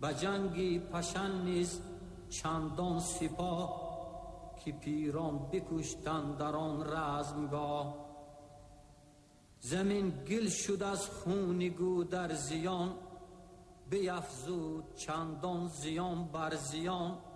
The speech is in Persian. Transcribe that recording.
به جنگی پشن نیز چندان سپاه که پیران بکشتند در آن رزمگاه. زمین گل شد از خون گودرزیان، بیفزود چندان زیان بر زیان.